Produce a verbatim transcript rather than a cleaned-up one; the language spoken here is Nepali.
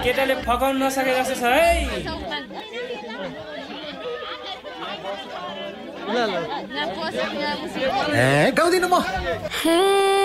केटाले फकाउन नसके जस्तो छ है ल ल ए गाउँदिन म